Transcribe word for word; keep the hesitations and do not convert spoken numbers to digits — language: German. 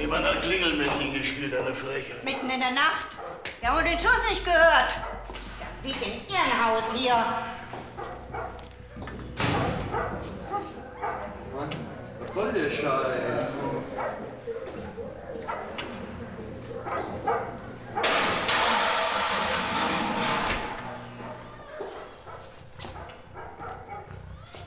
Jemand hat Klingelmännchen gespielt, eine Frechheit. Mitten in der Nacht. Wir haben den Schuss nicht gehört. Ist ja wie in Irrenhaus hier. Mann, was soll der Scheiß?